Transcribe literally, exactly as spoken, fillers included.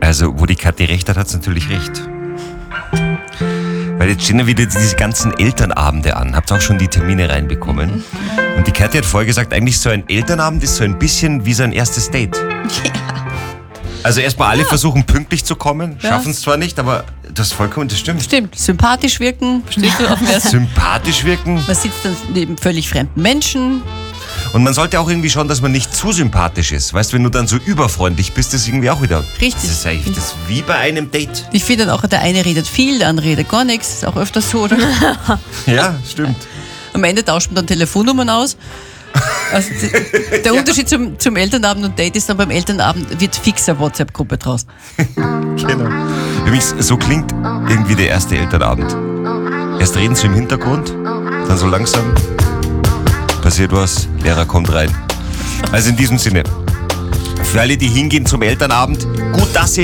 Also, wo die Kathi recht hat, hat sie natürlich recht. Weil jetzt stehen ja wieder diese ganzen Elternabende an. Habt ihr auch schon die Termine reinbekommen? Und die Kathi hat vorher gesagt, eigentlich so ein Elternabend ist so ein bisschen wie so ein erstes Date. Ja. Also erstmal alle Ja. versuchen pünktlich zu kommen, Ja. schaffen es zwar nicht, aber das vollkommen, das stimmt. Stimmt, sympathisch wirken, verstehst du? Auf den ersten- Sympathisch wirken. Man sitzt dann neben völlig fremden Menschen. Und man sollte auch irgendwie schauen, dass man nicht zu sympathisch ist. Weißt du, wenn du dann so überfreundlich bist, ist irgendwie auch wieder... Richtig. Das ist eigentlich das ist wie bei einem Date. Ich finde dann auch, der eine redet viel, der andere redet gar nichts. Ist auch öfters so, oder? Ja, stimmt. Am Ende tauscht man dann Telefonnummern aus. Also die, der Unterschied zum, zum Elternabend und Date ist dann, beim Elternabend wird fix eine WhatsApp-Gruppe draus. Genau. Übrigens, so klingt irgendwie der erste Elternabend. Erst reden sie im Hintergrund, dann so langsam passiert was, Lehrer kommt rein. Also in diesem Sinne, für alle, die hingehen zum Elternabend, gut, dass ihr